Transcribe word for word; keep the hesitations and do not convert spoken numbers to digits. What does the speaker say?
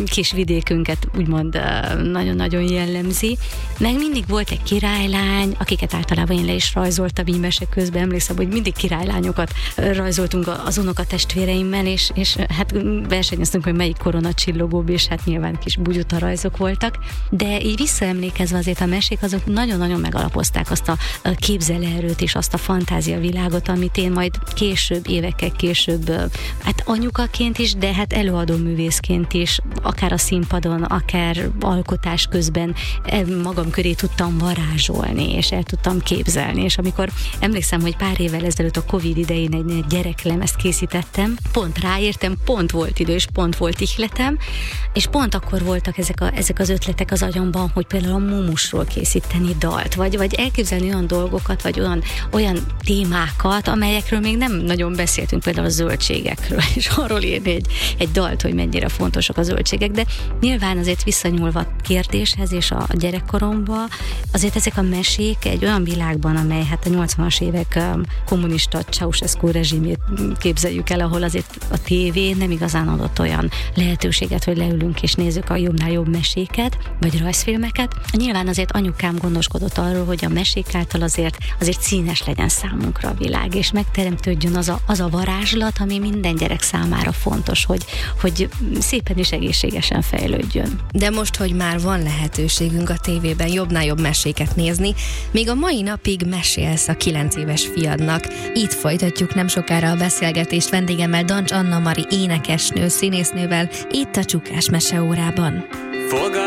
kis vidékünket úgymond nagyon-nagyon jellemzi. Meg mindig volt egy királylány, akiket általában én le is rajzoltam így mese közben. Emlékszem, hogy mindig királylányokat rajzoltunk az unokatestvéreimmel, és, és hát versenyeztünk, hogy melyik korona csillogóbb, és hát nyilván kis bugyuta rajzok voltak. De így visszaemlékezve azért a mesék azok nagyon-nagyon megalapozták azt a képzelőerőt és azt a fantáziavilágot, amit én majd később, évekkel később, hát anyukaként is, de hát előadó művészként is, akár a színpadon, akár alkotás közben magam köré tudtam varázsolni, és el tudtam képzelni. És amikor emlékszem, hogy pár évvel ezelőtt a Covid idején egy, egy gyereklemezt készítettem, pont ráértem, pont volt idő, és pont volt ihletem, és pont akkor voltak ezek, a, ezek az ötletek az agyamban, hogy például a mumusról készíteni dalt, vagy, vagy elképzelni olyan dolgokat, vagy olyan, olyan témákat, amelyekről még nem nagyon beszéltünk, például a zöldségekről, és arról írni egy, egy dalt, hogy mennyire fontosak a zöldségek, de nyilván azért visszanyúlva kérdéshez és a gyerekkoromba, azért ezek a mesék egy olyan világban, amely hát a nyolcvanas évek kommunista Ceausescu rezsimét képzeljük el, ahol azért a tévé nem igazán adott olyan lehetőséget, hogy leülünk és nézzük a jobbnál jobb meséket, vagy rajzfilmeket. Nyilván azért anyukám gondoskodott arról, hogy a mesék által azért, azért színes legyen számunkra a világ, és megteremtődjön az a, az a varázslat, ami minden gyerek számára fontos, hogy, hogy szépen és egészségesen fejlődjön. De most, hogy már van lehetőségünk a tévében jobbnál jobb meséket nézni, még a mai napig mesélsz a kilenc éves fiadnak. Itt folytatjuk nem sokára a beszélgetést vendégemmel, Dancs Anna Mari énekesnő, színésznővel, itt a Csukás Meseórában.